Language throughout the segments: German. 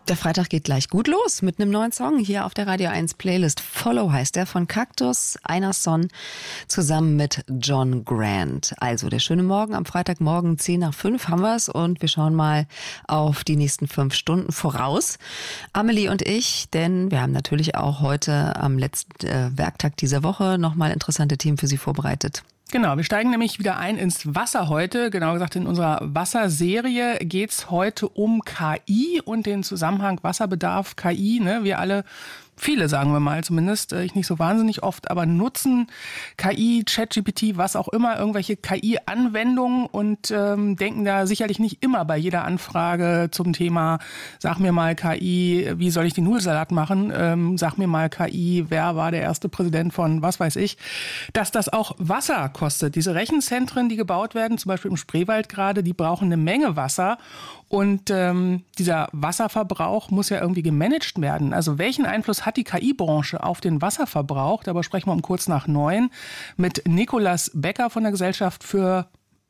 Der Freitag geht gleich gut los mit einem neuen Song hier auf der Radio 1 Playlist. Follow heißt der von Cactus, Einarsson zusammen mit John Grant. Also der schöne Morgen am Freitagmorgen 10:05 haben wir es und wir schauen mal auf die nächsten 5 Stunden voraus. Amelie und ich, denn wir haben natürlich auch heute am letzten Werktag dieser Woche nochmal interessante Themen für Sie vorbereitet. Genau, wir steigen nämlich wieder ein ins Wasser heute. Genauer gesagt, in unserer Wasserserie geht's heute um KI und den Zusammenhang Wasserbedarf, KI. Wir alle, viele sagen wir mal zumindest, ich nicht so wahnsinnig oft, aber nutzen KI, ChatGPT, was auch immer, irgendwelche KI-Anwendungen und denken da sicherlich nicht immer bei jeder Anfrage zum Thema, sag mir mal KI, wie soll ich den Nudelsalat machen? Sag mir mal KI, wer war der erste Präsident von was weiß ich, dass das auch Wasser kostet. Diese Rechenzentren, die gebaut werden, zum Beispiel im Spreewald gerade, die brauchen eine Menge Wasser. Und dieser Wasserverbrauch muss ja irgendwie gemanagt werden. Also welchen Einfluss hat die KI-Branche auf den Wasserverbrauch? Darüber sprechen wir um kurz nach 9 mit Nicolas Becker von der Gesellschaft für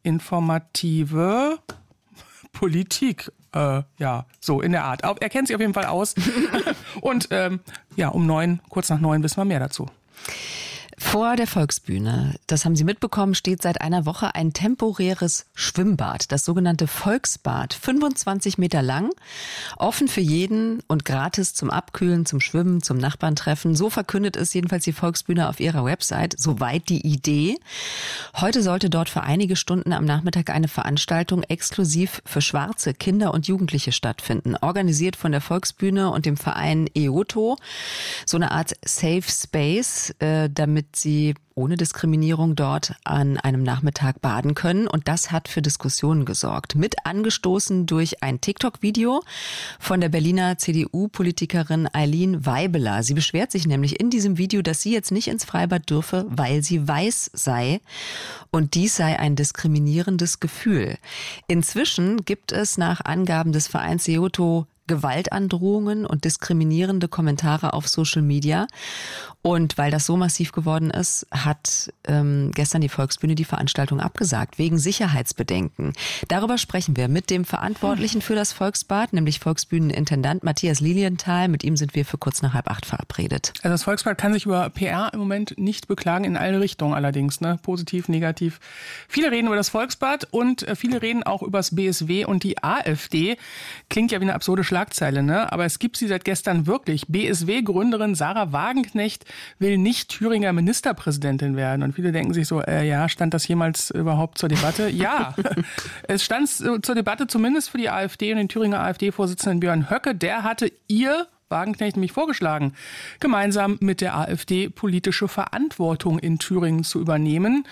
informative Politik. So in der Art. Er kennt sich auf jeden Fall aus. Und um 9, kurz nach 9 wissen wir mehr dazu. Vor der Volksbühne, das haben Sie mitbekommen, steht seit einer Woche ein temporäres Schwimmbad, das sogenannte Volksbad, 25 Meter lang, offen für jeden und gratis zum Abkühlen, zum Schwimmen, zum Nachbarntreffen. So verkündet es jedenfalls die Volksbühne auf ihrer Website, soweit die Idee. Heute sollte dort für einige Stunden am Nachmittag eine Veranstaltung exklusiv für schwarze Kinder und Jugendliche stattfinden, organisiert von der Volksbühne und dem Verein EOTO, so eine Art Safe Space, damit sie ohne Diskriminierung dort an einem Nachmittag baden können. Und das hat für Diskussionen gesorgt. Mit angestoßen durch ein TikTok-Video von der Berliner CDU-Politikerin Eileen Weibeler. Sie beschwert sich nämlich in diesem Video, dass sie jetzt nicht ins Freibad dürfe, weil sie weiß sei. Und dies sei ein diskriminierendes Gefühl. Inzwischen gibt es nach Angaben des Vereins EOTO Gewaltandrohungen und diskriminierende Kommentare auf Social Media. Und weil das so massiv geworden ist, hat gestern die Volksbühne die Veranstaltung abgesagt, wegen Sicherheitsbedenken. Darüber sprechen wir mit dem Verantwortlichen für das Volksbad, nämlich Volksbühnenintendant Matthias Lilienthal. Mit ihm sind wir für kurz nach 7:30 verabredet. Also das Volksbad kann sich über PR im Moment nicht beklagen, in alle Richtungen allerdings, positiv, negativ. Viele reden über das Volksbad und viele reden auch über das BSW und die AfD. Klingt ja wie eine absurde Schlagzeile, aber es gibt sie seit gestern wirklich. BSW-Gründerin Sarah Wagenknecht will nicht Thüringer Ministerpräsidentin werden. Und viele denken sich so, stand das jemals überhaupt zur Debatte? Ja, es stand zur Debatte zumindest für die AfD und den Thüringer AfD-Vorsitzenden Björn Höcke. Der hatte Wagenknecht nämlich vorgeschlagen, gemeinsam mit der AfD politische Verantwortung in Thüringen zu übernehmen.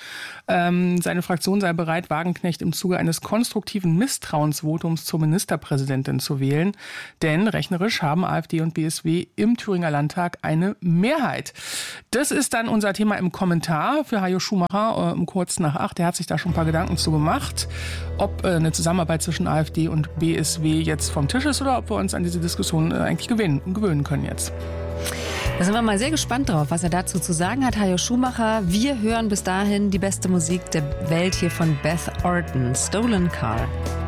Seine Fraktion sei bereit, Wagenknecht im Zuge eines konstruktiven Misstrauensvotums zur Ministerpräsidentin zu wählen. Denn rechnerisch haben AfD und BSW im Thüringer Landtag eine Mehrheit. Das ist dann unser Thema im Kommentar für Hajo Schumacher um kurz nach 8. Der hat sich da schon ein paar Gedanken zu gemacht, ob eine Zusammenarbeit zwischen AfD und BSW jetzt vom Tisch ist oder ob wir uns an diese Diskussion eigentlich gewöhnen können jetzt. Da sind wir mal sehr gespannt drauf, was er dazu zu sagen hat. Hajo Schumacher, wir hören bis dahin die beste Musik der Welt hier von Beth Orton, Stolen Car.